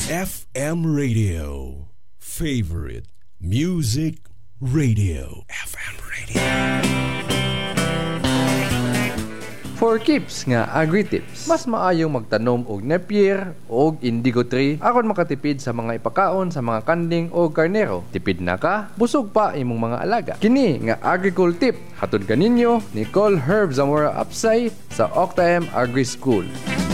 FM Radio. Favorite Music Radio. FM Radio. For keeps nga agri-tips, mas maayong magtanom og Napier og indigo tree aron makatipid sa mga ipakaon sa mga kanding o karnero. Tipid na ka, busog pa imong mga alaga. Kini nga agricul tip hatod kaninyo ni Col Herb Zamora Apsay sa Octaem Agri School.